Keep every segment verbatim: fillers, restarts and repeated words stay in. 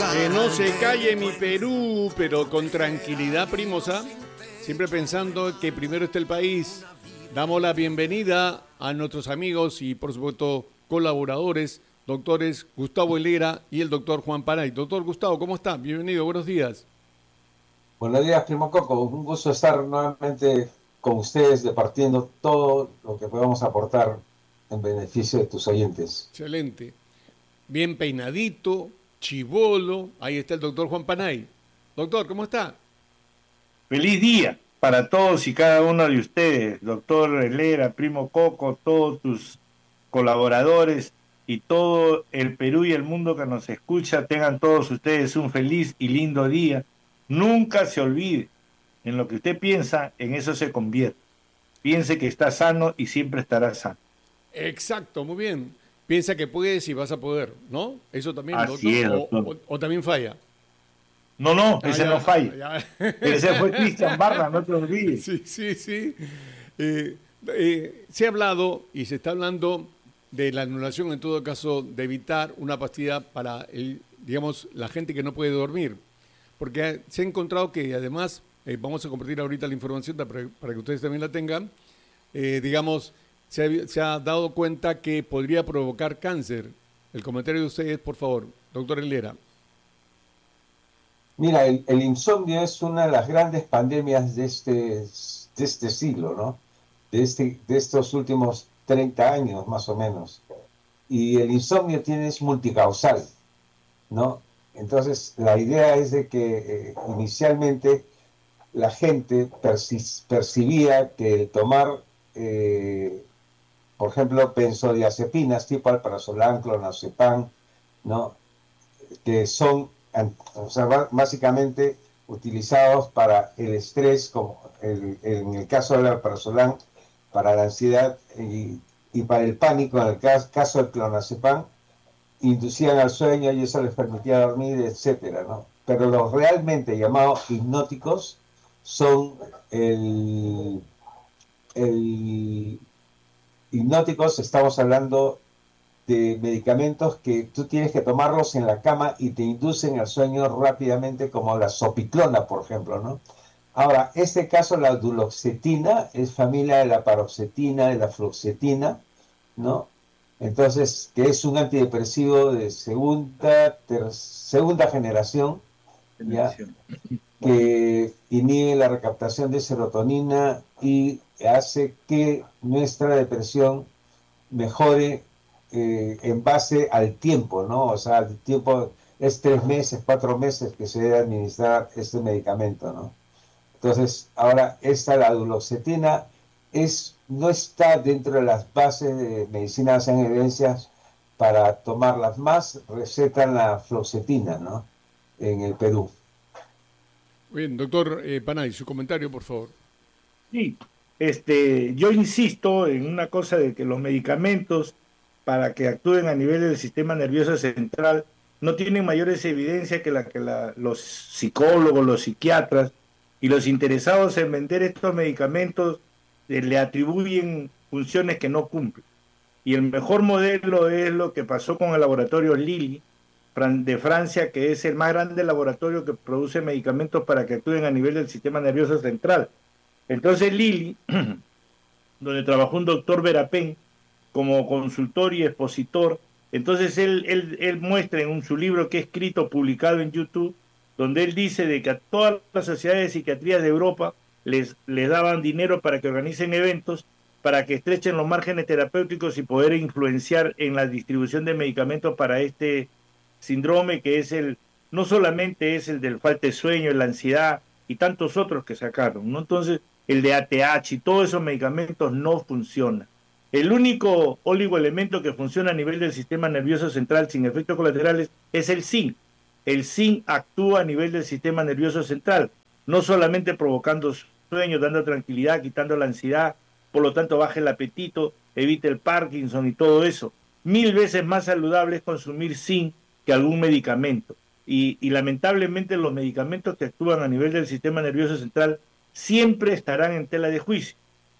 Que no se calle mi Perú, pero con tranquilidad, Primosa. Siempre pensando que primero está el país. Damos la bienvenida a nuestros amigos y, por supuesto, colaboradores, doctores Gustavo Helera y el doctor Juan Panay. Doctor Gustavo, ¿cómo está? Bienvenido, buenos días. Buenos días, primo Coco. Un gusto estar nuevamente con ustedes, departiendo todo lo que podamos aportar en beneficio de tus oyentes. Excelente. Bien peinadito, chibolo. Ahí está el doctor Juan Panay. Doctor, ¿cómo está? Feliz día para todos y cada uno de ustedes, doctor Helera, primo Coco, todos tus colaboradores y todo el Perú y el mundo que nos escucha. Tengan todos ustedes un feliz y lindo día. Nunca se olvide, en lo que usted piensa, en eso se convierte. Piense que está sano y siempre estará sano. Exacto, muy bien. Piensa que puedes y vas a poder, ¿no? Eso también, Así doctor. es, doctor. O, o, o también falla. No, no, Ah, ese ya, no falla. ya. Ese fue Cristian Barra, no te olvides. Sí, sí, sí. Eh, eh, se ha hablado y se está hablando de la anulación, en todo caso, de evitar una pastilla para, el, digamos, la gente que no puede dormir. Porque se ha encontrado que, además, eh, vamos a compartir ahorita la información para, para que ustedes también la tengan, eh, digamos, se ha, se ha dado cuenta que podría provocar cáncer. El comentario de ustedes, por favor, doctor Helera. Mira, el, el insomnio es una de las grandes pandemias de este, de este siglo, ¿no? De, este, de estos últimos treinta años, más o menos. Y el insomnio tiene, es multicausal, ¿no? Entonces, la idea es de que eh, inicialmente la gente perci- percibía que tomar, eh, por ejemplo, benzodiazepinas tipo alprazolam, clonazepam, ¿no? Que son, o sea, básicamente utilizados para el estrés, como el, en el caso del alprazolam, para la ansiedad y, y para el pánico, en el caso del clonazepam, inducían al sueño y eso les permitía dormir, etcétera, ¿no? Pero los realmente llamados hipnóticos son el, el hipnóticos, estamos hablando de medicamentos que tú tienes que tomarlos en la cama y te inducen al sueño rápidamente, como la sopiclona, por ejemplo, ¿no? Ahora, este caso, la duloxetina, es familia de la paroxetina, de la fluoxetina, ¿no? Entonces, que es un antidepresivo de segunda, ter, segunda generación, ¿ya? Que inhibe la recaptación de serotonina y hace que nuestra depresión mejore eh, en base al tiempo, ¿no? O sea, el tiempo es tres meses, cuatro meses que se debe administrar este medicamento, ¿no? Entonces, ahora esta, la duloxetina, es, no está dentro de las bases de medicina basada en evidencias para tomarlas más, recetan la fluoxetina, ¿no? En el Perú. Bien, doctor eh, Panay, su comentario, por favor. Sí, este, yo insisto en una cosa de que los medicamentos para que actúen a nivel del sistema nervioso central no tienen mayores evidencias que la que la, los psicólogos, los psiquiatras y los interesados en vender estos medicamentos eh, le atribuyen funciones que no cumplen. Y el mejor modelo es lo que pasó con el laboratorio Lilly de Francia, que es el más grande laboratorio que produce medicamentos para que actúen a nivel del sistema nervioso central. Entonces Lilly, donde trabajó un doctor Verapén como consultor y expositor, entonces él, él, él muestra en un, su libro que ha escrito, publicado en YouTube, donde él dice de que a todas las sociedades de psiquiatría de Europa les, les daban dinero para que organicen eventos, para que estrechen los márgenes terapéuticos y poder influenciar en la distribución de medicamentos para este síndrome que es el, no solamente es el del falta de sueño, la ansiedad y tantos otros que sacaron, ¿no? Entonces, el de A T H y todos esos medicamentos no funcionan. El único oligoelemento que funciona a nivel del sistema nervioso central sin efectos colaterales es el zinc. El zinc actúa a nivel del sistema nervioso central, no solamente provocando sueño, dando tranquilidad, quitando la ansiedad, por lo tanto baja el apetito, evita el Parkinson y todo eso. Mil veces más saludable es consumir zinc que algún medicamento. Y, y lamentablemente los medicamentos que actúan a nivel del sistema nervioso central siempre estarán en tela de juicio.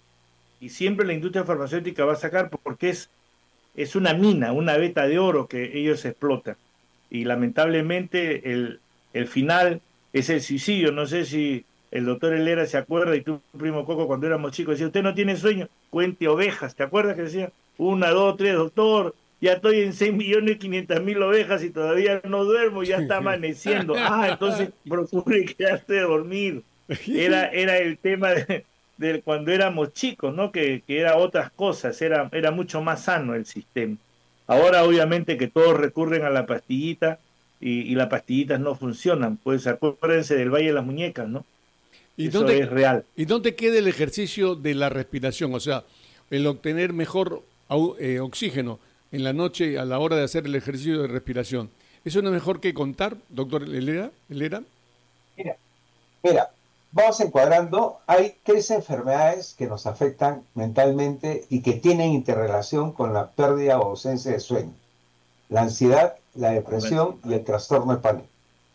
Y siempre la industria farmacéutica va a sacar porque es, es una mina, una veta de oro que ellos explotan. y lamentablemente el, el final es el suicidio. No sé si el doctor Helera se acuerda, y tú, primo Coco, cuando éramos chicos, decía, ¿usted no tiene sueño? Cuente ovejas. ¿Te acuerdas que decía? Una, dos, tres, doctor, ya estoy en seis millones quinientas mil ovejas y todavía no duermo, ya está amaneciendo. Ah, entonces procure quedarse a dormir. Era, era el tema de, de cuando éramos chicos, ¿no? Que, que era otras cosas, era, era mucho más sano el sistema. Ahora obviamente que todos recurren a la pastillita y, y las pastillitas no funcionan. Pues acuérdense del Valle de las Muñecas, ¿no? ¿Y Eso dónde, es real. ¿Y dónde queda el ejercicio de la respiración? O sea, el obtener mejor au- eh, oxígeno en la noche a la hora de hacer el ejercicio de respiración. ¿Eso no es mejor que contar, doctor Helera? ¿Helera? Mira, mira, vamos encuadrando, hay tres enfermedades que nos afectan mentalmente y que tienen interrelación con la pérdida o ausencia de sueño. La ansiedad, la depresión y el trastorno de pánico.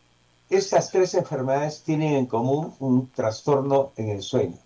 Estas tres enfermedades tienen en común un trastorno en el sueño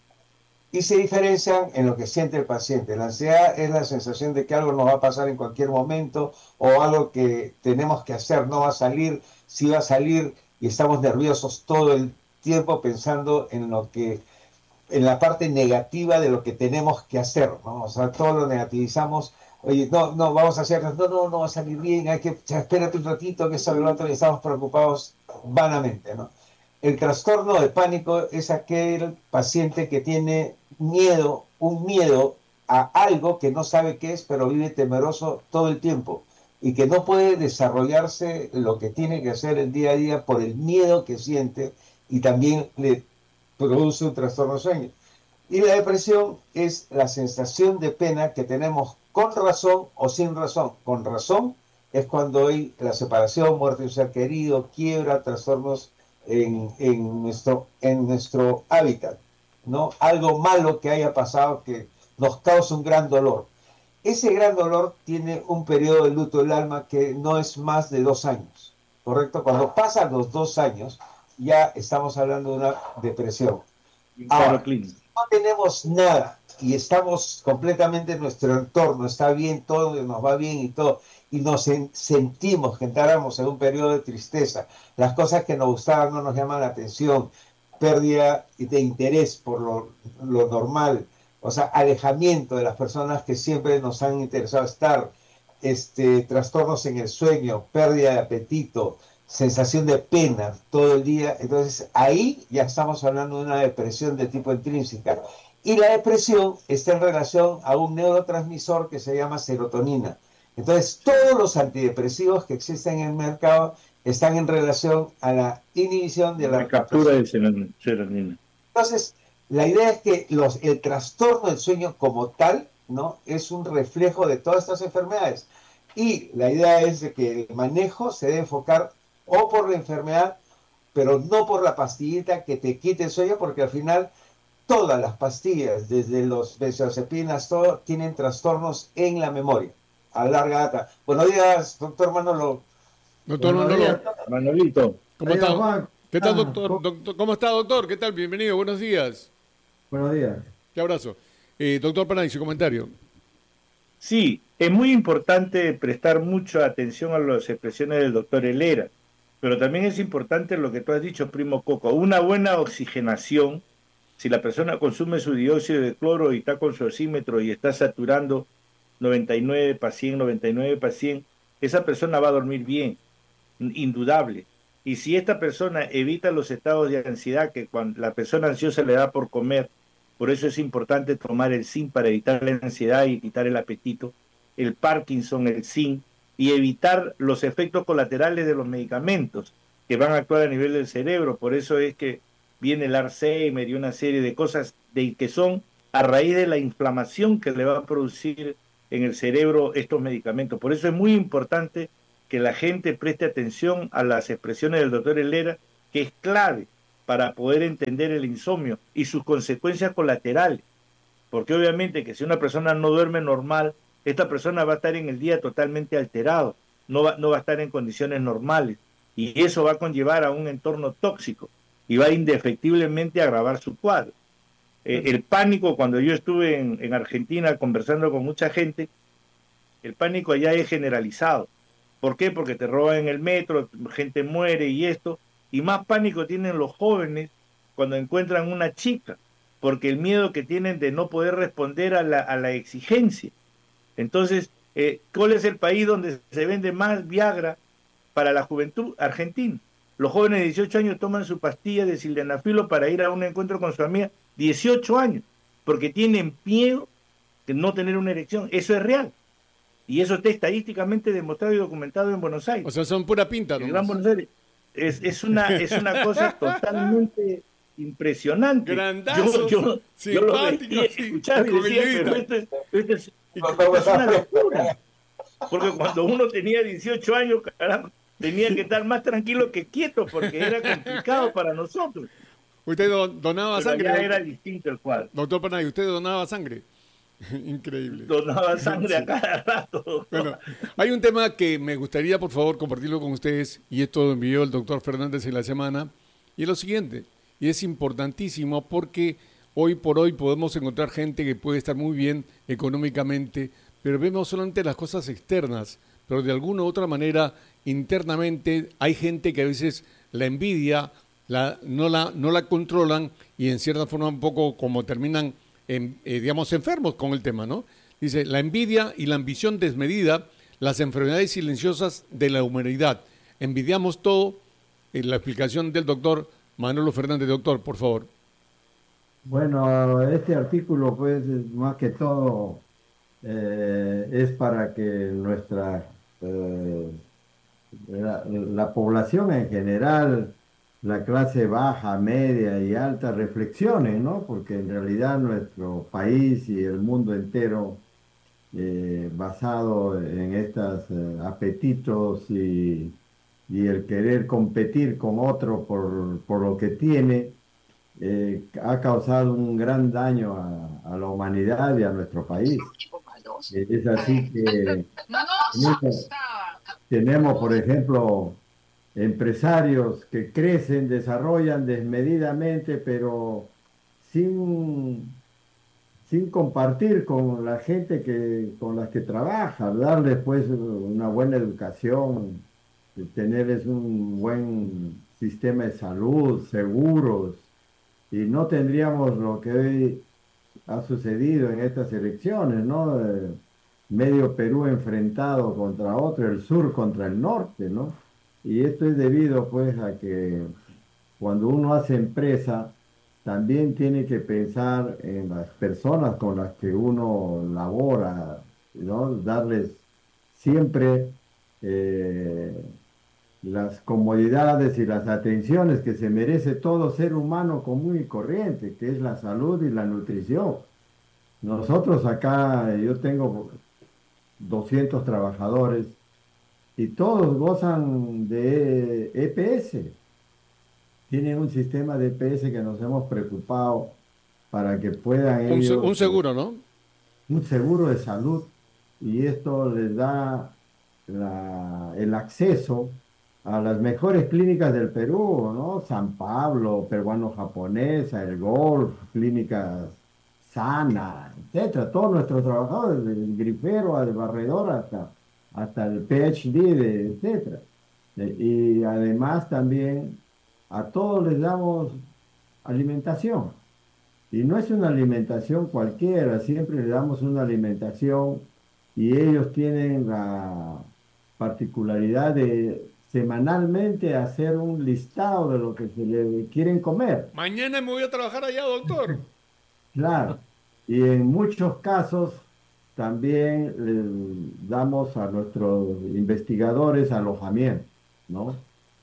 y se diferencian en lo que siente el paciente. La ansiedad es la sensación de que algo nos va a pasar en cualquier momento o algo que tenemos que hacer no va a salir, sí va a salir, y estamos nerviosos todo el tiempo pensando en lo que, en la parte negativa de lo que tenemos que hacer, ¿no? O sea, todo lo negativizamos. Oye, no, no, vamos a hacer, no, no, no va a salir bien, hay que, ya, espérate un ratito, que eso y lo otro, y estamos preocupados vanamente, ¿no? El trastorno de pánico es aquel paciente que tiene miedo, un miedo a algo que no sabe qué es, pero vive temeroso todo el tiempo y que no puede desarrollarse lo que tiene que hacer el día a día por el miedo que siente, y también le produce un trastorno de sueño. Y la depresión es la sensación de pena que tenemos con razón o sin razón. Con razón es cuando hay la separación, muerte de un ser querido, quiebra, trastornos en, en, nuestro, en nuestro hábitat, ¿no? Algo malo que haya pasado que nos causa un gran dolor. Ese gran dolor tiene un periodo de luto del alma que no es más de dos años, ¿correcto? Cuando pasan los dos años, ya estamos hablando de una depresión. Ahora, no tenemos nada y estamos completamente en nuestro entorno, está bien todo, nos va bien y todo, y nos en, sentimos que entráramos en un periodo de tristeza, las cosas que nos gustaban no nos llaman la atención, pérdida de interés por lo, lo normal, o sea, alejamiento de las personas que siempre nos han interesado estar, este, trastornos en el sueño, pérdida de apetito, sensación de pena todo el día. Entonces ahí ya estamos hablando de una depresión de tipo intrínseca. Y la depresión está en relación a un neurotransmisor que se llama serotonina. Entonces todos los antidepresivos que existen en el mercado están en relación a la inhibición de la, la captura de serotonina. Entonces la idea es que los, el trastorno del sueño como tal, ¿no?, es un reflejo de todas estas enfermedades. Y la idea es de que el manejo se debe enfocar o por la enfermedad, pero no por la pastillita que te quite el sueño, porque al final todas las pastillas, desde los benzodiazepinas, todo, tienen trastornos en la memoria, a larga data. Buenos días, doctor Manolo. Doctor Manolo. Manolito. ¿Cómo está? Juan. ¿Qué tal, doctor? doctor? ¿Cómo está, doctor? ¿Qué tal? Bienvenido, buenos días. Buenos días. Qué abrazo. Eh, doctor Panay, su comentario. Sí, es muy importante prestar mucha atención a las expresiones del doctor Helera, pero también es importante lo que tú has dicho, primo Coco, una buena oxigenación. Si la persona consume su dióxido de cloro y está con su oxímetro y está saturando noventa y nueve para cien, noventa y nueve para cien, esa persona va a dormir bien, indudable. Y si esta persona evita los estados de ansiedad que cuando la persona ansiosa le da por comer, por eso es importante tomar el zinc para evitar la ansiedad y quitar el apetito, el Parkinson, el zinc, y evitar los efectos colaterales de los medicamentos que van a actuar a nivel del cerebro. Por eso es que viene el Alzheimer y una serie de cosas de, que son a raíz de la inflamación que le va a producir en el cerebro estos medicamentos. Por eso es muy importante que la gente preste atención a las expresiones del doctor Helera, que es clave para poder entender el insomnio y sus consecuencias colaterales. Porque obviamente que si una persona no duerme normal, esta persona va a estar en el día totalmente alterado, no va, no va a estar en condiciones normales, y eso va a conllevar a un entorno tóxico y va indefectiblemente a agravar su cuadro. Eh, el pánico, cuando yo estuve en, en Argentina conversando con mucha gente, el pánico allá es generalizado. ¿Por qué? Porque te roban en el metro, gente muere y esto. Y más pánico tienen los jóvenes cuando encuentran una chica, porque el miedo que tienen de no poder responder a la, a la exigencia. Entonces, eh, ¿cuál es el país donde se vende más Viagra para la juventud? Argentina. Los jóvenes de dieciocho años toman su pastilla de sildenafilo para ir a un encuentro con su amiga, dieciocho años, porque tienen miedo de no tener una erección. Eso es real. Y eso está estadísticamente demostrado y documentado en Buenos Aires. O sea, son pura pinta, El Gran Buenos Aires es, es, una, es una cosa totalmente impresionante. Grandazo, yo, yo, yo lo veía, escuchaba y decía, pero esto es, esto es, esto es una locura. Porque cuando uno tenía dieciocho años, carajo, tenía que estar más tranquilo que quieto, porque era complicado para nosotros. ¿Usted donaba pero sangre? Ya era distinto el cuadro. Doctor Panay, ¿usted donaba sangre? Increíble. Donaba sangre a cada rato. Bueno, hay un tema que me gustaría, por favor, compartirlo con ustedes, y esto lo envió el doctor Fernández en la semana, y es lo siguiente, y es importantísimo porque hoy por hoy podemos encontrar gente que puede estar muy bien económicamente, pero vemos solamente las cosas externas, pero de alguna u otra manera, internamente, hay gente que a veces la envidia, la, no, la, no la controlan, y en cierta forma un poco como terminan En, eh, digamos, enfermos con el tema, ¿no? Dice, la envidia y la ambición desmedida, las enfermedades silenciosas de la humanidad. Envidiamos todo. En la explicación del doctor Manolo Fernández. Doctor, por favor. Bueno, este artículo, pues, más que todo, eh, es para que nuestra, eh, la, la población en general, la clase baja, media y alta reflexionen, ¿no? Porque en realidad nuestro país y el mundo entero, eh, basado en estos eh, apetitos y, y el querer competir con otro por, por lo que tiene, eh, ha causado un gran daño a, a la humanidad y a nuestro país. Eh, es así que tenemos, por ejemplo, empresarios que crecen, desarrollan desmedidamente, pero sin, sin compartir con la gente que, con la que trabaja, darles pues una buena educación, tenerles un buen sistema de salud, seguros, y no tendríamos lo que hoy ha sucedido en estas elecciones, ¿no? Eh, medio Perú enfrentado contra otro, el sur contra el norte, ¿no? Y esto es debido pues a que cuando uno hace empresa, también tiene que pensar en las personas con las que uno labora, ¿no? Darles siempre eh, las comodidades y las atenciones que se merece todo ser humano común y corriente, que es la salud y la nutrición. Nosotros acá, yo tengo doscientos trabajadores, y todos gozan de E P S. Tienen un sistema de E P S que nos hemos preocupado para que puedan un, ellos... Un seguro, ¿no? Un seguro de salud, y esto les da la, el acceso a las mejores clínicas del Perú, ¿no? San Pablo, peruano-japonesa, el Golf, clínicas Sana, etcétera. Todos nuestros trabajadores, del grifero al barredor hasta hasta el P H D, de, etcétera. Y además también a todos les damos alimentación. Y no es una alimentación cualquiera, siempre les damos una alimentación, y ellos tienen la particularidad de semanalmente hacer un listado de lo que se le quieren comer. Mañana me voy a trabajar allá, doctor. Claro. Y en muchos casos también le damos a nuestros investigadores alojamiento, ¿no?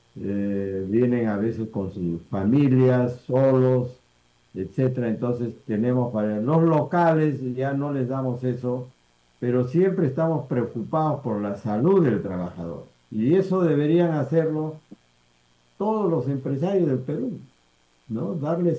Eh, vienen a veces con sus familias, solos, etcétera. Entonces tenemos para los locales, ya no les damos eso, pero siempre estamos preocupados por la salud del trabajador. Y eso deberían hacerlo todos los empresarios del Perú, ¿no? Darles